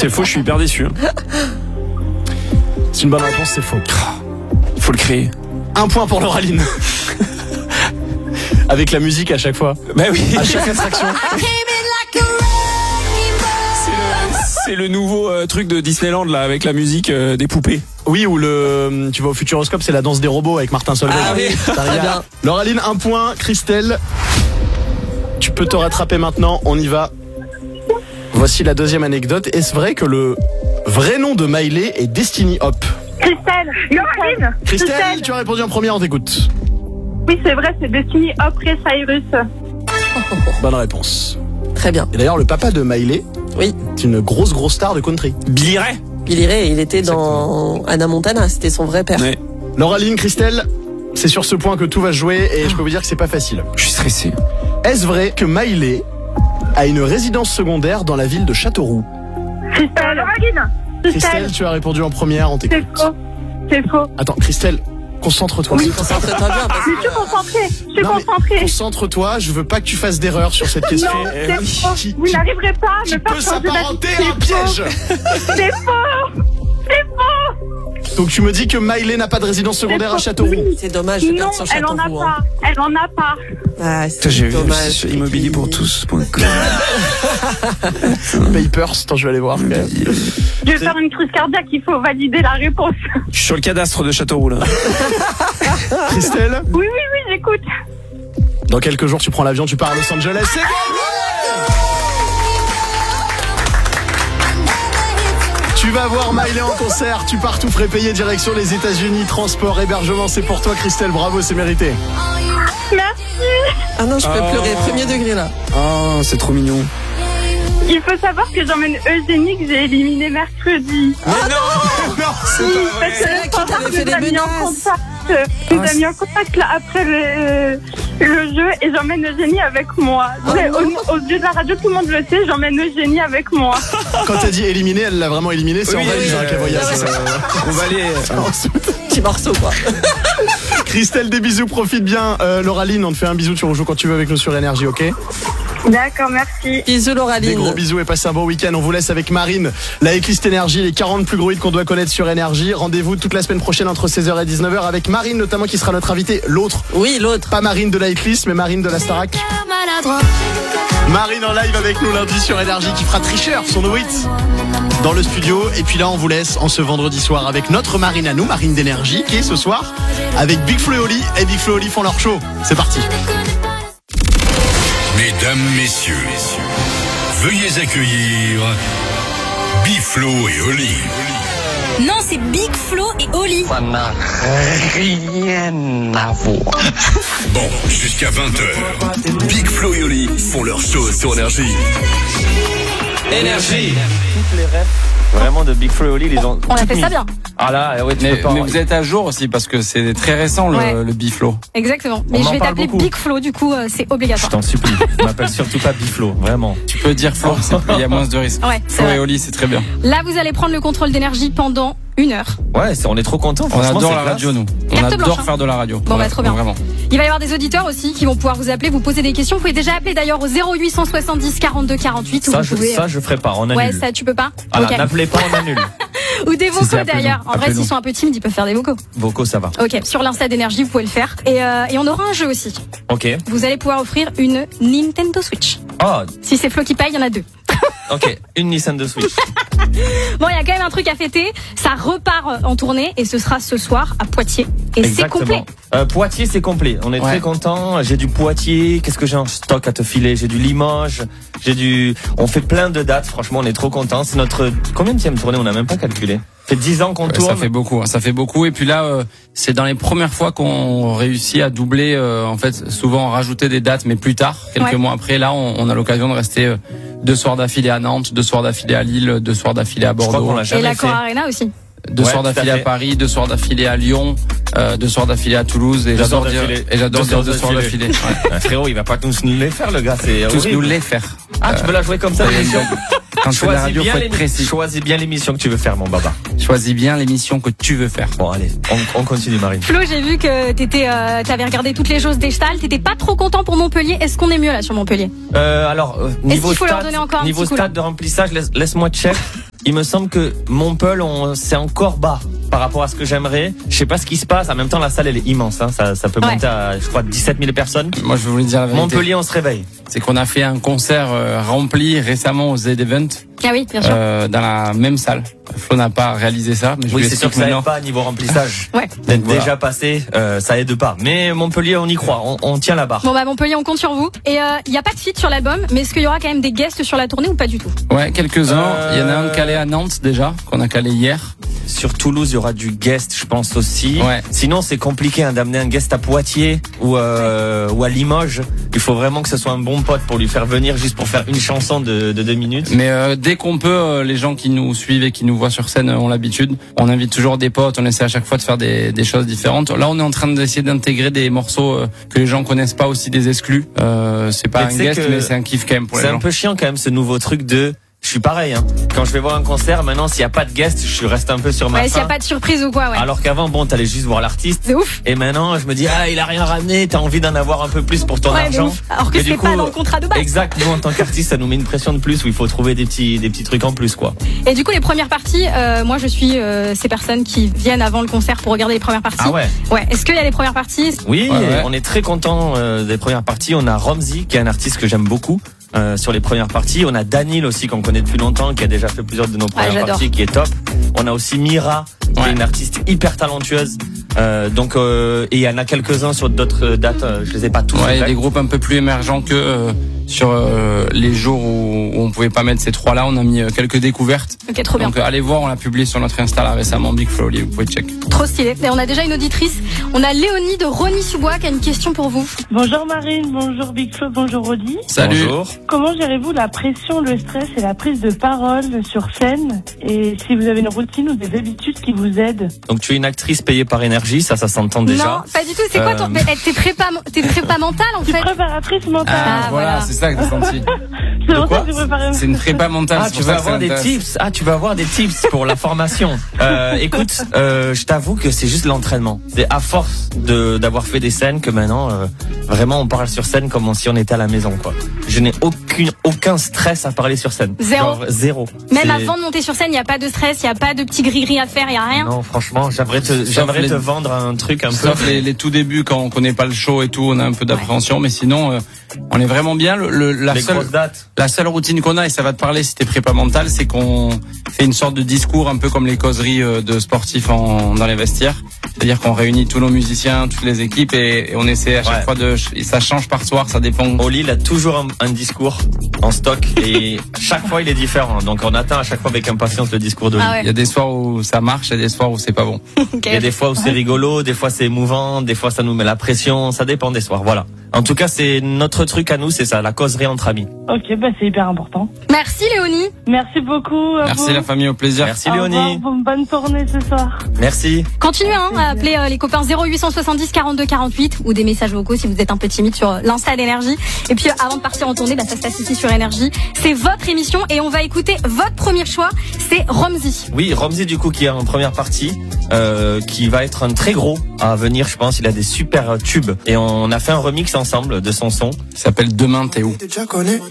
c'est faux, je suis hyper déçu. C'est une bonne réponse, c'est faux. Faut le créer. 1 point pour Lauraline. Avec la musique à chaque fois. Bah oui. À chaque attraction. C'est le nouveau truc de Disneyland là, avec la musique des poupées. Oui, ou tu vas au Futuroscope, c'est la danse des robots avec Martin Solveig. Ah oui, très bien. Lauraline, 1 point. Christelle, tu peux te rattraper maintenant, on y va. Voici la deuxième anecdote. Est-ce vrai que le vrai nom de Miley est Destiny Hop? Christelle. Christelle, tu as répondu en première, on t'écoute. Oui, c'est vrai, c'est Destiny Hop Cyrus. Bonne réponse. Très bien. Et d'ailleurs, le papa de Miley, Oui. c'est une grosse star de country. Billy Ray. Billy Ray, il était dans Hannah Montana, c'était son vrai père. Ouais. Lauraline, Christelle, c'est sur ce point que tout va se jouer et je peux vous dire que c'est pas facile. Je suis stressé. Est-ce vrai que Miley a une résidence secondaire dans la ville de Châteauroux? Christelle. Christelle, tu as répondu en première, on C'est t'écoute. faux. C'est faux. Attends, Christelle, concentre-toi. Oui, concentre-toi bien. Parce Je suis concentrée. Je suis Non, mais concentrée. Concentre-toi, je veux pas que tu fasses d'erreur sur cette question. Non, c'est faux. Vous n'arriverez pas à me Tu faire peux changer s'apparenter d'avis. à un piège. C'est faux. C'est faux. Donc tu me dis que Miley n'a pas de résidence secondaire à Châteauroux. Oui. c'est dommage de Non, perdre son elle en a Châteauroux. pas. Elle en a pas. Ah, Putain, j'ai c'est vu dommage. sur immobilierpourtous.com. Papers, attends, je vais aller voir. quand même. Je vais faire une crise cardiaque. Il faut valider la réponse. Je suis sur le cadastre de Châteauroux là. Christelle, Oui, j'écoute. dans quelques jours tu prends l'avion, tu pars à Los Angeles. C'est gagné. Tu vas voir Miley en concert, tu pars tout frais payé direction les États-Unis, transport, hébergement, c'est pour toi Christelle, bravo, c'est mérité. Merci. Ah non, je peux pleurer, premier degré là. Oh, c'est trop mignon. Il faut savoir que j'emmène Eugénie que j'ai éliminé mercredi. Mais non, non, c'est Oui, pas vrai. parce que C'est là le qui standard t'avait fait nous a des mis en menaces. contact. Nous a mis en contact là après le jeu et j'emmène Eugénie avec moi. Au lieu de la radio, tout le monde le sait, j'emmène Eugénie avec moi. Quand t'as dit éliminer, elle l'a vraiment éliminé, c'est Oui, en valise oui, avec la voyage. on va aller. Petit morceau quoi. Christelle, des bisous, profite bien. Lauraline, on te fait un bisou, tu rejoues quand tu veux avec nous sur Énergie, ok? D'accord, merci. Bisous Des Lauraline. gros bisous et passez un bon week-end. On vous laisse avec Marine, la Hitlist Énergie, les 40 plus gros hits qu'on doit connaître sur Énergie. Rendez-vous toute la semaine prochaine entre 16h et 19h avec Marine notamment qui sera notre invitée. L'autre, Oui, l'autre. pas Marine de la Hitlist, mais Marine de la Starac. Marine en live avec nous lundi sur Énergie qui fera Tricheur, son nouveau hit dans le studio. Et puis là, on vous laisse en ce vendredi soir avec notre Marine à nous, Marine d'Énergie, qui est ce soir avec Big Flo et Oli. Et Big Flo et Oli font leur show. C'est parti. Mesdames, messieurs, veuillez accueillir Biflo et Oli. Non, c'est Big Flo et Oli. Ça n'a rien à voir. Bon, jusqu'à 20h, Big Flo et Oli font leur show sur Énergie. Énergie. Toutes les rêves vraiment de Big Flo et Oli, les ont. On a fait ça bien. Ah là, ouais, tu peux pas. Mais vous êtes à jour aussi parce que c'est très récent le Biflo. Exactement. On Mais je en vais parle t'appeler beaucoup. Big Flo, du coup, c'est Je obligatoire. t'en supplie, je m'appelle surtout pas Biflo, vraiment. Tu peux dire Flo, il y a moins de risques. Ouais, c'est Flo vrai. et Oli, c'est très bien. Là, vous allez prendre le contrôle d'énergie pendant 1 heure. Ouais, on est trop contents. On franchement, adore c'est la classe. radio, nous. On Carte adore blanche, hein. faire de la radio. Bon, bah, trop bien. Vraiment. Il va y avoir des auditeurs aussi qui vont pouvoir vous appeler, vous poser des questions. Vous pouvez déjà appeler d'ailleurs au 0870 42 48. Ça, où vous pouvez... je ferai pas, on annule. Ouais, ça, tu peux pas. Alors, Ok. n'appelez pas, on annule. Ou des vocaux c'est appelez-nous. d'ailleurs. En vrai, Appelez-nous. s'ils sont un peu timides, ils peuvent faire des vocaux. Vocaux, ça va. Ok, sur l'Insta d'énergie, vous pouvez le faire. Et on aura un jeu aussi. Ok. Vous allez pouvoir offrir une Nintendo Switch. Oh, Si c'est Flo qui paye, il y en a 2. ok. Une Nissan de Switch. Bon, il y a quand même un truc à fêter. Ça repart en tournée et ce sera ce soir à Poitiers. Et c'est complet. Poitiers, c'est complet. On est très contents. J'ai du Poitiers. Qu'est-ce que j'ai en stock à te filer? J'ai du Limoges. On fait plein de dates. Franchement, on est trop contents. C'est notre combienième tournée? On n'a même pas calculé. Ça fait 10 ans qu'on tourne. Ça fait beaucoup, ça fait beaucoup. Et puis là, c'est dans les premières fois qu'on réussit à doubler, en fait, souvent rajouter des dates, mais plus tard, quelques mois après. Là, on a l'occasion de rester 2 soirs d'affilée à Nantes, 2 soirs d'affilée à Lille, 2 soirs d'affilée à Bordeaux. Et l'Accor Arena aussi. 2 soirs d'affilée à Paris, 2 soirs d'affilée à Lyon, 2 soirs d'affilée à Toulouse. Et j'adore dire 2 soirs d'affilée. Ouais. Frérot, il va pas tous nous les faire, le gars. C'est tous horrible. nous les faire. Ah, tu veux la jouer comme ça, l'émission? Quand tu fais la radio, faut être précis. Choisis bien l'émission que tu veux faire, mon baba. Choisis bien l'émission que tu veux faire. Bon, allez, on continue, Marine. Flo, j'ai vu que t'avais regardé toutes les choses des Stahl. T'étais pas trop content pour Montpellier. Est-ce qu'on est mieux là sur Montpellier? Alors, niveau qu'il faut leur stade, donner encore un niveau petit coup, stade là de remplissage, laisse-moi check. il me semble que Montpellier, c'est encore bas par rapport à ce que j'aimerais. Je sais pas ce qui se passe. En même temps, la salle, elle est immense. Hein. Ça peut monter à, je crois, 17 000 personnes. Moi, je vais vous le dire la vérité. Montpellier, on se réveille. C'est qu'on a fait un concert rempli récemment au Z-Event. Ah oui, bien sûr. Dans la même salle. Flo n'a pas réalisé ça, mais je oui, lui c'est sûr que ça aide pas niveau remplissage. Ouais. D'être déjà passé, ça aide pas. Mais Montpellier, on y croit, on tient la barre. Bon bah Montpellier, on compte sur vous. Et il y a pas de feat sur l'album, mais est-ce qu'il y aura quand même des guests sur la tournée ou pas du tout? Ouais, quelques-uns. Il y en a un calé à Nantes déjà, qu'on a calé hier. Sur Toulouse, il y aura du guest, je pense aussi. Ouais. Sinon, c'est compliqué d'amener un guest à Poitiers ou à Limoges. Il faut vraiment que ce soit un bon pote pour lui faire venir juste pour faire une chanson de 2 minutes. Mais dès qu'on peut, les gens qui nous suivent et qui nous voient sur scène ont l'habitude. On invite toujours des potes, on essaie à chaque fois de faire des choses différentes. Là, on est en train d'essayer d'intégrer des morceaux que les gens connaissent pas, aussi des exclus. C'est pas un guest, mais c'est un kiff quand même pour les gens. C'est un peu chiant quand même ce nouveau truc de... Je suis pareil, hein. Quand je vais voir un concert, maintenant, s'il y a pas de guest, je reste un peu sur ma faim. S'il y a pas de surprise ou quoi, ouais. Alors qu'avant, bon, t'allais juste voir l'artiste. C'est ouf. Et maintenant, je me dis, il a rien ramené, t'as envie d'en avoir un peu plus pour ton argent. Ouf. Alors que c'est pas dans le contrat de base. Exact. Nous, en tant qu'artiste, ça nous met une pression de plus où il faut trouver des petits trucs en plus, quoi. Et du coup, les premières parties, moi, je suis ces personnes qui viennent avant le concert pour regarder les premières parties. Ah ouais. Ouais. Est-ce qu'il y a les premières parties? Oui, on est très content des premières parties. On a Romzy, qui est un artiste que j'aime beaucoup. Sur les premières parties, on a Daniel aussi qu'on connaît depuis longtemps, qui a déjà fait plusieurs de nos premières parties, qui est top. On a aussi Mira, qui est une artiste hyper talentueuse. Donc et il y en a quelques-uns sur d'autres dates, je les ai pas tous. Ouais, il y a des groupes un peu plus émergents que sur les jours où on pouvait pas mettre ces trois-là. On a mis quelques découvertes. Ok, trop bien. Donc allez voir, on l'a publié sur notre Insta là récemment, Big Flo Oli, vous pouvez check. Trop stylé. Et on a déjà une auditrice. On a Léonie de Rosny-sous-Bois qui a une question pour vous. Bonjour Marine, bonjour Big Flo, bonjour Oli. Salut. Bonjour. Comment gérez-vous la pression, le stress et la prise de parole sur scène? Et si vous avez une routine ou des habitudes qui vous aident? Donc tu es une actrice payée par Énergie, ça s'entend déjà. Non, pas du tout. C'est quoi ton... T'es prépa mentale en fait? Préparatrice mentale. Ah, voilà, c'est ça que t'as senti. C'est pour ça que je prépare. C'est une prépa mentale. Tu veux avoir des tips. Tu veux avoir des tips pour la formation. Écoute, je t'avoue que c'est juste l'entraînement. C'est à force d'avoir fait des scènes que maintenant, vraiment, on parle sur scène comme si on était à la maison, quoi. Je n'ai aucun stress à parler sur scène. Zéro. Même avant de monter sur scène, il n'y a pas de stress, il n'y a pas de petits gris-gris à faire, il n'y a rien. Non, franchement, j'aimerais te vendre un truc un peu. Sauf les tout débuts quand on connaît pas le show et tout, on a un peu d'appréhension, mais sinon, on est vraiment bien. La seule routine qu'on a, et ça va te parler si t'es prépa mental, c'est qu'on fait une sorte de discours un peu comme les causeries de sportifs dans les vestiaires. C'est-à-dire qu'on réunit tous nos musiciens, toutes les équipes et on essaie à chaque fois et ça change par soir, ça dépend. Oli, il a toujours un discours en stock et chaque fois il est différent. Donc on attend à chaque fois avec impatience le discours d'Oli. Ah ouais. Il y a des soirs où ça marche et des soirs où c'est pas bon. Okay. Il y a des fois où c'est rigolo, des fois c'est émouvant, des fois ça nous met la pression, ça dépend des soirs. Voilà. En tout cas, c'est notre truc à nous, c'est ça, la causerie entre amis. Ok, c'est hyper important. Merci Léonie. Merci beaucoup. Merci la famille, au plaisir. Merci Léonie. Bonne tournée ce soir. Merci. Continuez à appeler les copains 0870 42 48 ou des messages vocaux si vous êtes un peu timide sur l'Insta d'Énergie. Et puis avant de partir en tournée, ça se passe ici sur Énergie. C'est votre émission et on va écouter votre premier choix, c'est Romzy. Oui, Romzy du coup qui est en première partie, qui va être un très gros à venir, je pense. Il a des super tubes et on a fait un remix ensemble de son son. Il s'appelle Demain t'es où. Déjà connu,